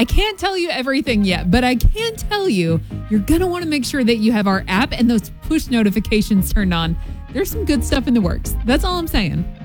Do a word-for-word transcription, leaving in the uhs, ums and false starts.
I can't tell you everything yet, but I can tell you you're going to want to make sure that you have our app and those push notifications turned on. There's some good stuff in the works. That's all I'm saying.